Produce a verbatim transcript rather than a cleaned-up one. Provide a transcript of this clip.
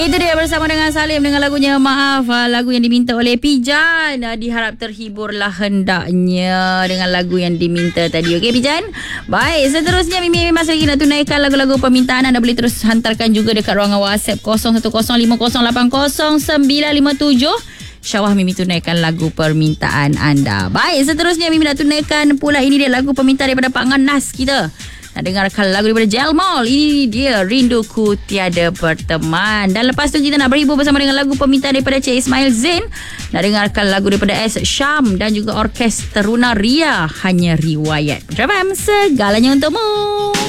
Itu dia bersama dengan Salim dengan lagunya Maaf, lagu yang diminta oleh Pijan. Diharap terhiburlah hendaknya dengan lagu yang diminta tadi. Okey Pijan? Baik, seterusnya Mimi masih lagi nak tunaikan lagu-lagu permintaan. Anda boleh terus hantarkan juga dekat ruangan WhatsApp kosong satu kosong lima kosong lapan kosong sembilan lima tujuh. Syawah Mimi tunaikan lagu permintaan anda. Baik, seterusnya Mimi nak tunaikan pula ini dia lagu permintaan daripada Pak Nganas kita. Nak dengarkan lagu daripada Jelmol. Ini dia Rinduku Tiada Berteman. Dan lepas tu kita nak berhibur bersama dengan lagu permintaan daripada Cik Ismail Zain. Nak dengarkan lagu daripada S. Syam dan juga Orkes Teruna Ria, Hanya Riwayat. F M, segalanya untukmu.